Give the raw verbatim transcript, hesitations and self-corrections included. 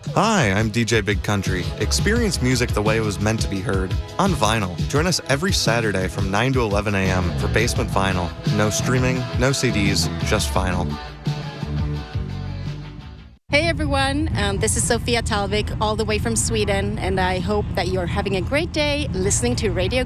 Hi, I'm D J Big Country. Experience music the way it was meant to be heard, on vinyl. Join us every Saturday from nine to eleven a.m. for Basement Vinyl. No streaming, no C Ds, just vinyl. Hey everyone, um, this is Sofia Talvik all the way from Sweden, and I hope that you're having a great day listening to Radio